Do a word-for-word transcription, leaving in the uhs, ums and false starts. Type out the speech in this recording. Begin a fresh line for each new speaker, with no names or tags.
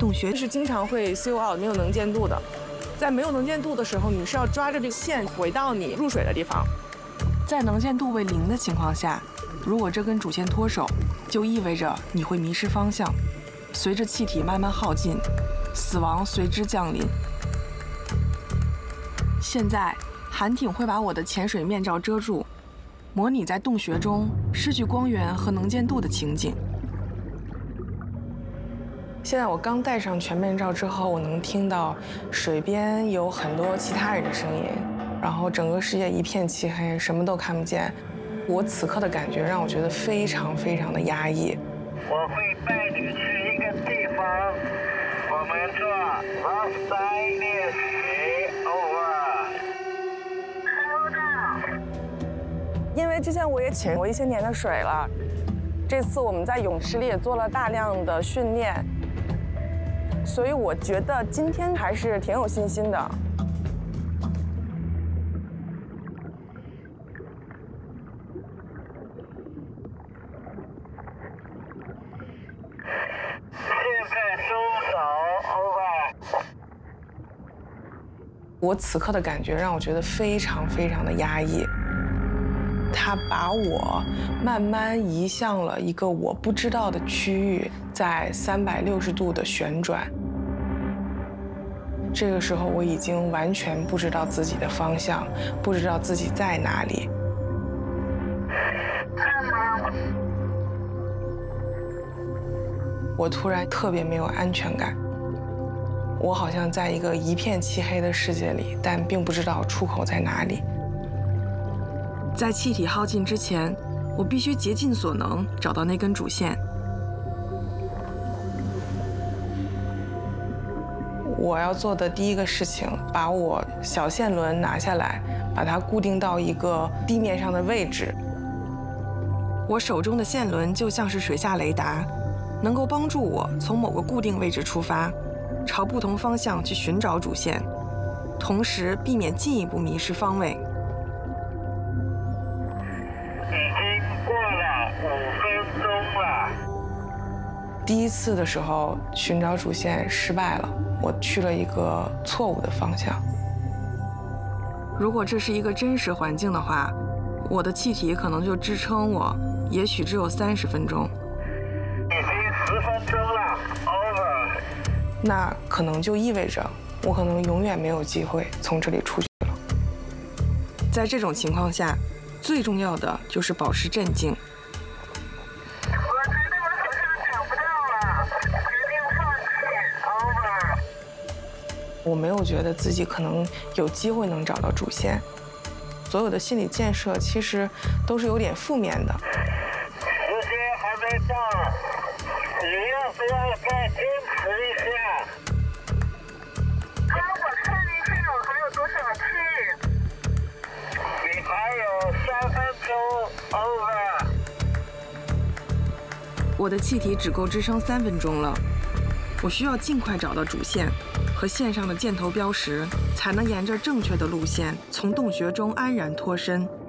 洞穴
是经常会 seal out 没有能见度的。在没有能见度的时候，你是要抓着这个线回到你入水的地方。在能见度为零的情况下，如果这根主线脱手，就意味着你会迷失方向，随着气体慢慢耗尽，死亡随之降临。现在，韩挺会把我的潜水面罩遮住，模拟在洞穴中失去光源和能见度的情景。现在我刚戴上全面罩之后，我能听到水边有很多其他人的声音，然后整个世界一片漆黑，什么都看不见。我此刻的感觉让我觉得非常非常的压抑。
我会带你去一个地方，我们做 rough dive 练习 over。收到。
因为之前我也潜过一些年的水了，这次我们在泳池里也做了大量的训练。所以我觉得今天还是挺有信心的。
现在收手 over。
我此刻的感觉让我觉得非常非常的压抑。它把我慢慢移向了一个我不知道的区域，在三百六十度的旋转。这个时候我已经完全不知道自己的方向，不知道自己在哪里。我突然特别没有安全感，我好像在一个一片漆黑的世界里，但并不知道出口在哪里。在气体耗尽之前，我必须竭尽所能找到那根主线。我要做的第一个事情，把我小线轮拿下来，把它固定到一个地面上的位置。我手中的线轮就像是水下雷达，能够帮助我从某个固定位置出发，朝不同方向去寻找主线，同时避免进一步迷失方位。第一次的时候寻找主线失败了，我去了一个错误的方向。如果这是一个真实环境的话，我的气体可能就支撑我，也许只有三十分钟。
已经十分钟了 ，over。
那可能就意味着我可能永远没有机会从这里出去了。在这种情况下，最重要的就是保持镇静。我没有觉得自己可能有机会能找到主线，所有的心理建设其实都是有点负面的。
时间还没到，你要不要再坚持一下？哥，我看一下我还有多少气？你还有三分钟 over。
我的气体只够支撑三分钟了，我需要尽快找到主线。和线上的箭头标识，才能沿着正确的路线从洞穴中安然脱身。